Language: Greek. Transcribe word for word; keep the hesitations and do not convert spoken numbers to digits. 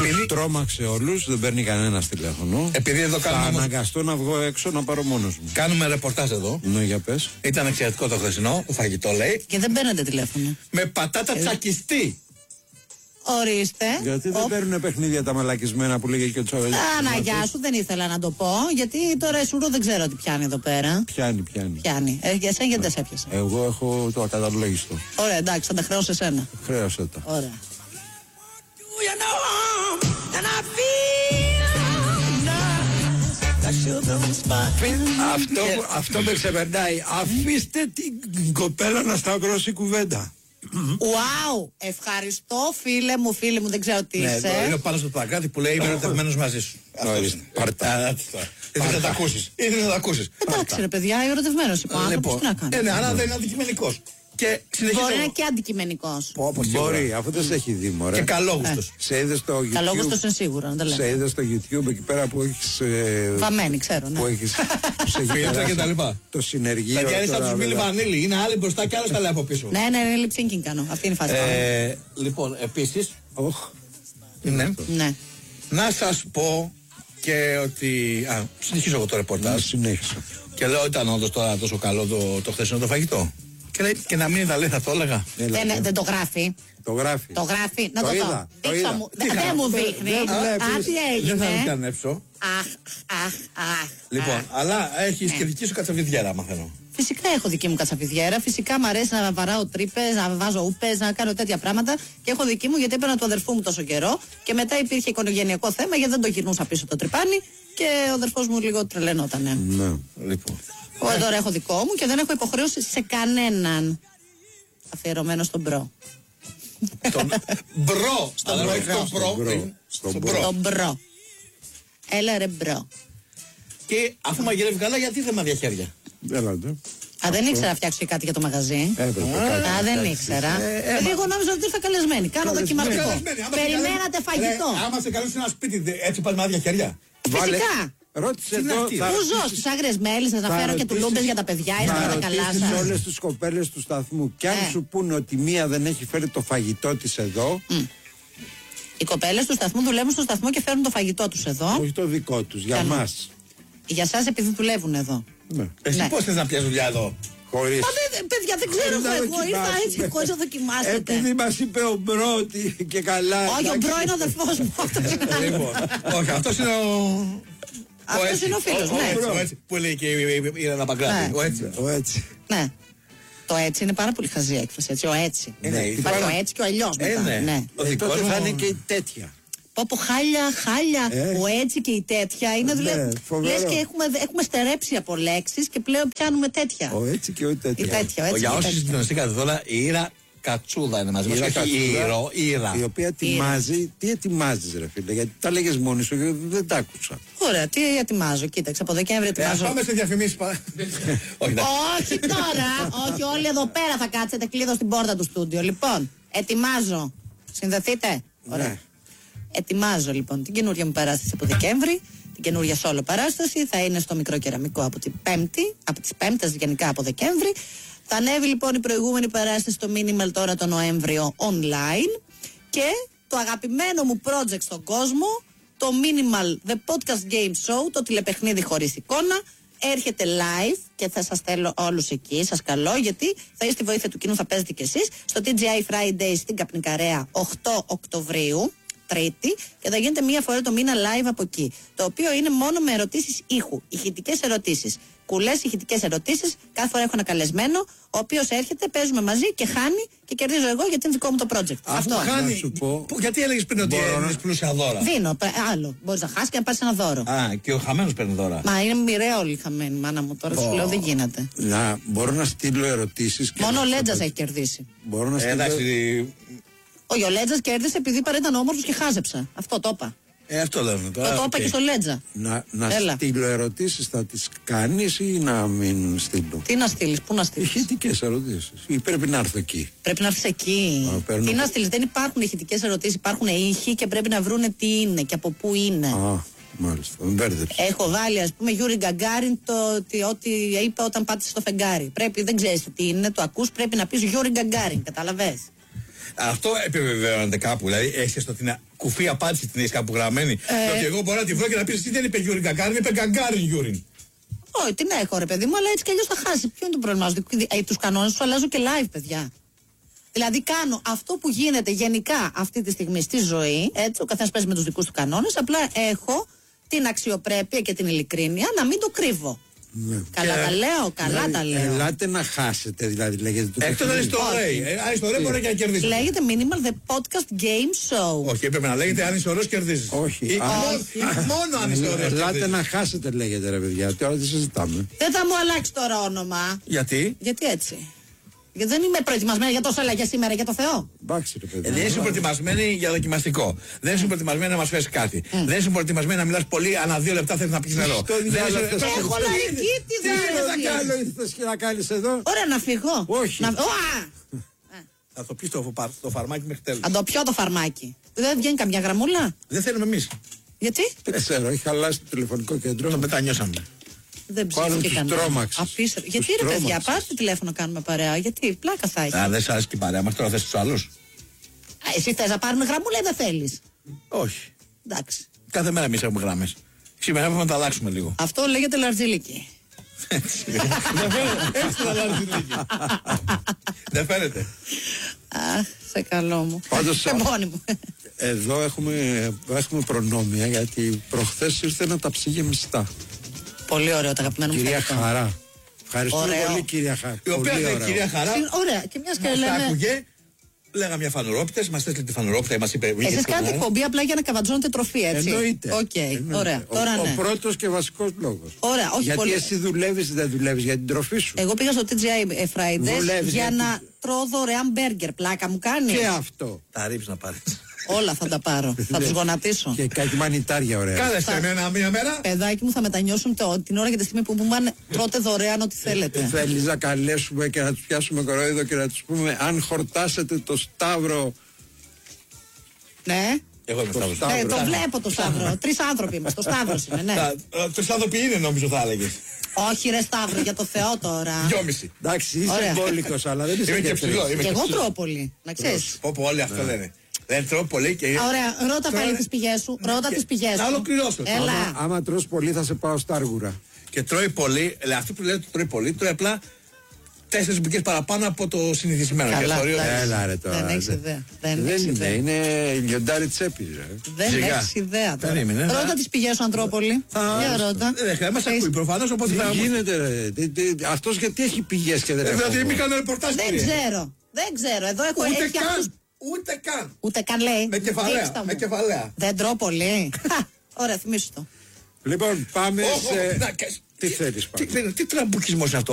Επειδή... Τρόμαξε όλους, δεν παίρνει κανένα τηλέφωνο. Επειδή εδώ κάνουμε. Θα όμως... αναγκαστώ να βγω έξω να πάρω μόνος μου. Κάνουμε ρεπορτάζ εδώ. Ναι, για πες. Ήταν εξαιρετικό το χθεσινό, το φαγητό λέει. Και δεν παίρνετε τηλέφωνο. Με πατάτα ε... τσακιστή. Ορίστε. Γιατί δεν Ο... παίρνουν παιχνίδια τα μαλακισμένα που λέγε και ο Τσαβέλης. Αναγιά σου, δεν ήθελα να το πω. Γιατί τώρα εσουρού δεν ξέρω τι πιάνει εδώ πέρα. Πιάνει, πιάνει. Πιάνει. Ε, για εσένα γιατί δεν σε έπιασε. Εγώ έχω το ακαταλόγιστο. Ωραία, εντάξει, θα τα χρεώσω εσένα. Χρέωσε τα. Ωραία. Αυτό, αυτό με ξεπερνάει. Αφήστε την κοπέλα να σταυρώσει κουβέντα. Wow, ευχαριστώ φίλε μου, φίλε μου, δεν ξέρω τι ναι, είσαι. Είναι πάνω στο πλακάτι που λέει είμαι ερωτευμένος μαζί σου. Πάρτα. Ήθελες να τα ακούσεις. Ήθελες να τα ακούσεις. Εντάξει ρε παιδιά, ερωτευμένος είπα, άνθρωπος τι να κάνει. Ναι, άρα δεν είναι αντικειμενικός. Και συνεχίζω. Μπορεί να είναι και αντικειμενικός. Μπορεί, αφού δεν σε έχει δει μωρέ. Και καλόγουστος. Σε είδες στο YouTube. Καλόγουστος είναι σίγουρο, να τα λέμε. Σε είδες στο YouTube εκεί πέρα που έχεις. Βαμμένη, ξέρω, ναι. Που έχεις. Φίλτρα και τα λοιπά. Το συνεργείο. Τα διάρκεια από τους Μίλι Βανίλη. Είναι άλλοι μπροστά και άλλος τα λέει από πίσω. Ναι, ναι, ναι, lip syncing κάνω. Αυτή είναι η φάση. Λοιπόν, επίσης. Ναι. Ναι. Να σας πω και ότι. Α, συνεχίζω εγώ το ρεπορτάζ. Συνέχισα. Και λέω ήταν όντως τώρα τόσο καλό το, το χθεσινό το φαγητό. Και, λέει, και να μην τα λέει, θα το έλεγα. Δεν, δεν το γράφει. Το γράφει. Το γράφει. Να το, το δω. είδα. Το είδα. Μου. Δεν δε μου δείχνει. Α, τι έγινε. Δεν θα μην κανέψω. Αχ, αχ, αχ. Λοιπόν, αχ. αλλά έχεις ναι. και δική σου κατσαβιδιέρα, μαθαίνω. Φυσικά έχω δική μου κατσαβιδιέρα. Φυσικά μου αρέσει να βαράω τρύπες, να βάζω ούπες, να κάνω τέτοια πράγματα. Και έχω δική μου γιατί έπαιρνα του αδερφού μου τόσο καιρό. Και μετά υπήρχε οικογενειακό θέμα γιατί δεν το γυρνούσα πίσω το τρυπάνι. Και ο αδερφός μου λίγο τρελαινότανε. Ναι, λοιπόν. Εγώ τώρα έχω δικό μου και δεν έχω υποχρέωση σε κανέναν. Αφιερωμένο στον μπρο. Στον μπρο. Στον μπρο. Στον μπρο. Έλα ρε μπρο. Και αφού μαγειρεύει καλά, γιατί θέμα διαχέρια. Έλατε. Α, δεν ήξερα να φτιάξω κάτι για το μαγαζί. Α, δεν ήξερα. Γιατί εγώ νόμιζα ότι ήρθα καλεσμένη. Κάνω δοκιμαστικό. Περιμένατε φαγητό. Άμα σε καλέσει ένα σπίτι, έτσι πας με άδεια χέρια. Φυσικά. Ρώτησε εδώ. Πού ζω, στις Άγριες Μέλισσες, να φέρω και τουλούμπες για τα παιδιά, είστε όλα καλά σας. Θα όλες τις κοπέλες του σταθμού. Κι αν Ε. σου πούνε ότι μία δεν έχει φέρει το φαγητό της εδώ. Mm. Οι κοπέλες του σταθμού δουλεύουν στο σταθμό και φέρνουν το φαγητό τους εδώ. Όχι το δικό τους, για Καλά. μας. Για σας επειδή δουλεύουν εδώ. Ναι. Εσύ Ναι. πώς θες να πιάσεις δουλειά εδώ. Χωρίς. Μα δεν, παιδιά, δεν ξέρω Χωρίς να εγώ. Ήρθα δοκιμάσουμε. έτσι χωρίς να δοκιμάσετε. Επειδή μας είπε ο Μπρο ότι και καλά. Όχι, ο Μπρο είναι ο αδερφός μου. Αυτός είναι άλλος. Λοιπόν, όχι, αυτός είναι ο. Αυτός είναι ο φίλος, ο- ο- ναι. ο έτσι, που λέει και η Ιρένα Παγκράτη. Ναι. Ο έτσι. Ο έτσι. Ναι. Το έτσι είναι πάρα πολύ χαζή έκφραση, έτσι, ο έτσι. Ε, ναι, Υπάρχει τώρα- ο έτσι και ο αλλιώς Ε, μετά. ναι. Ναι. Ο Ε, δικός τότε μου- θα είναι και η τέτοια. Πω πω χάλια, χάλια, Ε. ο έτσι και η τέτοια είναι Ναι, δηλαδή. φοβερό. Λες και έχουμε, έχουμε στερέψει από λέξεις και πλέον πιάνουμε τέτοια. Ο έτσι και ο Η τέτοια. τέτοια, ο Ο- έτσι Για και η όσοι τέτοια. συντονιστήκατε τώρα, η Ήρα Κατσούδα είναι μαζί μας. Ήρα Όχι Κατσούδα, Ήρο, Ήρα. Η οποία ετοιμάζει. Τι ετοιμάζεις ρε φίλε, γιατί τα λέγες μόνη σου και δεν τα άκουσα. Ωραία, τι ετοιμάζω, κοίταξε, από Δεκέμβρη Ε, ας ετοιμάζω. πάμε σε διαφημίσεις. πα- Όχι, εντάξει. Όχι τώρα, όχι όλοι εδώ πέρα θα κάτσετε κλείδω στην πόρτα του στούντιο. Λοιπόν, ετοιμάζω. Συνδεθείτε. Ωραία. Ναι. Ετοιμάζω λοιπόν την καινούργια μου παράσταση από Δεκέμβρη. Την καινούργια solo παράσταση θα είναι στο Μικρό Κεραμικό από την Πέμπτη, από τις Πέμπτες γενικά από Δεκέμβρη. Θα ανέβει λοιπόν η προηγούμενη παράσταση στο Minimal τώρα το Νοέμβριο online. Και το αγαπημένο μου project στον κόσμο, το Minimal The Podcast Game Show, το τηλεπαιχνίδι χωρίς εικόνα, έρχεται live και θα σας θέλω όλους εκεί, σας καλώ, γιατί θα είστε στη βοήθεια του κοινού, θα παίζετε κι εσείς, στο τι τζι άι Friday στην Καπνικαρέα οκτώ Οκτωβρίου, Τρίτη, και θα γίνεται μία φορά το μήνα live από εκεί. Το οποίο είναι μόνο με ερωτήσεις ήχου, ηχητικές ερωτήσεις. Κουλές ηχητικές ερωτήσεις, κάθε φορά έχω ένα καλεσμένο, ο οποίος έρχεται, παίζουμε μαζί και χάνει και κερδίζω εγώ γιατί είναι δικό μου το project. Αφού Αυτό. χάνει. Να σου πω- Που- Γιατί έλεγες πριν ότι Μπορώ να- είναι πλούσια δώρα. Δίνω, παι- άλλο. Μπορείς να χάσεις και να πάρεις ένα δώρο. Α, και ο χαμένος παίρνει δώρα. Μα είναι μοιραία όλοι χαμένοι, μάνα μου. Τώρα σου λέω δεν γίνεται. Να, μπορώ να στείλω ερωτήσεις. και Μόνο ο να- Λέτζας έχει κερδίσει. Μπορώ να Ε, στείλω. εντάξει. Όχι, ο Λέτζας κέρδισε επειδή παρά ήταν όμορφος και χάζεψα. Αυτό το είπα. Ε, αυτό λέμε Το, τώρα. το είπα οκ. και στο Λέτζα. Να, να Έλα. στείλω ερωτήσεις, θα τις κάνεις ή να μην στείλω. Τι να στείλει, πού να στείλει. Ηχητικές ερωτήσεις. Ή πρέπει να έρθω εκεί. Πρέπει να έρθει εκεί. Α, παίρνω Τι το- να στείλει, δεν υπάρχουν ηχητικές ερωτήσεις, υπάρχουν ήχοι και πρέπει να βρούνε τι είναι και από πού είναι. Α, μάλιστα. Με μπέρδεψε. Έχω βάλει, α πούμε, Γιούρι Γκαγκάριν το ότι, ό,τι είπε όταν πάτησε στο φεγγάρι. Πρέπει, δεν ξέρει τι είναι, το ακούς, πρέπει να πει Γιούρι Γκαγκάριν, καταλαβες. Αυτό επιβεβαιώνεται κάπου. Δηλαδή, έχει στο την κουφή απάντηση την έχει κάπου γραμμένη. Ε... Ότι εγώ μπορώ να τη βρω και να πει εσύ δεν είπε Γιούριν Γκαγκάριν, είπε Γκαγκάριν Γιούριν. Όχι, την έχω ρε παιδί μου, αλλά έτσι κι αλλιώς θα χάσει. Ποιο είναι το πρόβλημα σου? Ε, τους κανόνες του αλλάζω και live, παιδιά. Δηλαδή κάνω αυτό που γίνεται γενικά αυτή τη στιγμή στη ζωή, έτσι, ο καθένας παίζει με τους δικούς του κανόνες, απλά έχω την αξιοπρέπεια και την ειλικρίνεια να μην το κρύβω. Ναι. Καλά και, τα λέω, καλά δηλαδή, τα λέω. Ελάτε να χάσετε, δηλαδή λέγεται. Εκτός αν είσαι στο Ρέι. Αν είσαι στο Ρέι μπορεί και να κερδίσει. Λέγεται Minimal The Podcast Game Show. Όχι, έπρεπε να λέγεται αν είσαι ωραίος κερδίζεις. Όχι. Μόνο αν είσαι ωραίος. Ελάτε να χάσετε, λέγεται ρε παιδιά. Τώρα τι συζητάμε. Δεν θα μου αλλάξει τώρα όνομα. Γιατί? Γιατί έτσι? Γιατί δεν είμαι προετοιμασμένη για τόσο αλλαγές σήμερα, για το Θεό. Εντάξει, ρε παιδί. Ε, δεν είσαι προετοιμασμένη για δοκιμαστικό. Δεν είσαι προετοιμασμένη να μας φέρεις κάτι. Mm. Δεν είσαι προετοιμασμένη να μιλάς πολύ, ανά δύο λεπτά θέλεις να πεις νερό. Έχω λαϊκή τη δουλειά. Τι άλλο ήθελες και να κάνεις εδώ? Ωραία, να φύγω. Όχι. Θα το πεις το φαρμάκι μέχρι τέλος. Θα το πιω το φαρμάκι. Δεν βγαίνει καμιά γραμμούλα. Δεν θέλουμε εμείς. Γιατί? Δεν ξέρω, έχει χαλάσει το τηλεφωνικό κέντρο. Το μετανιώσαμε. Δεν ψήφισε κανένα. Απίστευτο. Γιατί ρε παιδιά, πάρτε τηλέφωνο κάνουμε παρέα. Γιατί πλάκα θα έχει. Α, δεν σ' άρεσε και η παρέα μας, τώρα θες τους άλλους. Α, εσύ θες να πάρουμε γραμμούλα ή δεν θέλεις? Όχι. Εντάξει. Κάθε μέρα εμείς έχουμε γραμμές. Σήμερα έπρεπε να τα αλλάξουμε λίγο. Αυτό λέγεται λαρτζιλίκι. Έτσι θα λαρτζιλίκι. Δεν φαίνεται. Αχ, σε καλό μου. Πάντως, σε μόνη μου. Εδώ έχουμε, έχουμε προνόμια γιατί προχθές ήρθε να τα ψήγε μιστά. Πολύ ωραίο το αγαπημένο μου. Κυρία φαγητό. Χαρά. Ευχαριστούμε Ωραίο. πολύ, κυρία Χαρά. Η οποία η κυρία Χαρά. Ωραία, και μια και μας τα λέμε. άκουγε, λέγαμε μια φανουρόπιτα, μας έστειλε τη φανουρόπιτα, μας είπε. Εσείς κάνετε εκπομπή απλά για να καβατζώνετε τροφή, έτσι. Εννοείται. Οκ, Εννοείται. ωραία. Ο, Τώρα, ναι. ο πρώτος και βασικός λόγος. Ωραία, όχι γιατί πολύ. εσύ δουλεύεις ή δεν δουλεύεις για την τροφή σου. Εγώ πήγα στο τι τζι άι Fridays Δουλεύεις για γιατί... να τρώω δωρεάν μπέργκερ. Πλάκα μου κάνει. Και αυτό. Τα ρίψει να πάρει. Όλα θα τα πάρω. Θα τους γονατίσω. Και κάτι μανιτάρια ωραία. Κάλεσε εμένα μία μέρα. Παιδάκι μου θα μετανιώσουν το, την ώρα και τη στιγμή που μου είπαν τρώτε δωρεάν ό,τι θέλετε. Θέλεις να καλέσουμε και να τους πιάσουμε κορόιδο και να τους πούμε αν χορτάσετε το Σταύρο. Ναι. Εγώ είμαι Σταύρος. Ναι, το βλέπω το Σταύρο. Τρεις άνθρωποι είμαστε. Το Σταύρος είναι, ναι. Τρεις άνθρωποι είναι νόμιζω θα έλεγες. Όχι ρε Σταύρο, για το Θεό τώρα. Δυόμιση. Εντάξει, είσαι μπόλικος, αλλά δεν είσαι Είμαι και ψηλό. Και εγώ τρώω πολύ, να ξέρεις. Όπου όλοι αυτό λένε. Δεν τρώω πολύ και. Ωραία, ρώτα πάλι τις πηγές σου. Ρώτα τις πηγές σου. Να ολοκληρώσω. Έλα. Άμα, άμα τρως πολύ θα σε πάω στα Άργουρα. Και τρώει πολύ, λέει, αυτή που λέει ότι τρώει πολύ, τρώει απλά τέσσερις μπουκές παραπάνω από το συνηθισμένο. Καλά, και εντάξει. Έλα ρε τώρα. Δεν έχεις ιδέα. Δεν, Δεν έχεις είναι, ιδέα. είναι λιοντάρι τσέπης ρε. Δεν Σιγά. έχεις ιδέα τώρα. Περίμενε, Ρώτα θα- τις πηγές σου Αντρόπολη. Για ρώτα. Δεν χρειάζεται, μας ακούει προφανώς, οπότε θα. Τι γίνεται ρε. Τι- τι- Αυτός γιατί έχει πηγές και δεν Ε, έχει. Δηλαδή, μην κάνω ρεπορτάζ. Δεν κύριε. ξέρω. Δεν ξέρω. Εδώ έχω Ούτε έχει αυτούς- καν. Ούτε καν. Ούτε καν λέει. Με κεφαλαία. Δείξτε μου. Με κεφαλαία. Δεν τρώω πολύ. Ωραία, θυμίσου το. Λοιπόν, πάμε Όχι, σε. να, και- Τι θέλεις Τι, πάμε. τι τραμπουκισμός είναι αυτό.